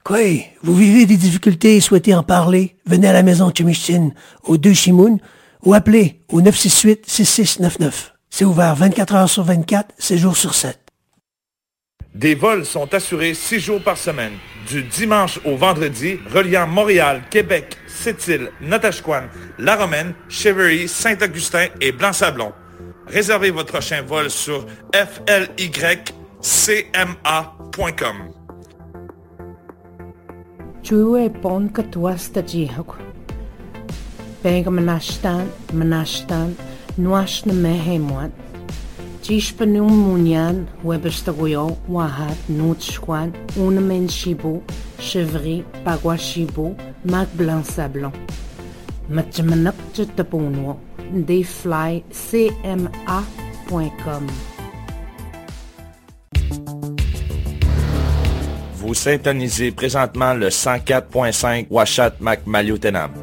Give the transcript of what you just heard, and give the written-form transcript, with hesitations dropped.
Quoi? Vous vivez des difficultés et souhaitez en parler? Venez à la maison Chimichine, au 2 Chimoun, ou appelez au 968-6699. C'est ouvert 24 heures sur 24, 7 jours sur 7. Des vols sont assurés 6 jours par semaine, du dimanche au vendredi, reliant Montréal, Québec, Sept-Îles, Natashquan, La Romaine, Cheverly, Saint-Augustin et Blanc-Sablon. Réservez votre prochain vol sur flycma.com. Jue pon katuas ta jihak. Pega manashtan, nuash na mehemwan. Jishpanum munyan, webestagoyo, wahat, nutschwan, unamen shibu, chevry, bagua shibu, mag blanc sablon. Matjamanak jetapunwo, flycma.com. Vous syntonisez présentement le 104.5 Ouachat Mac Maliotenam.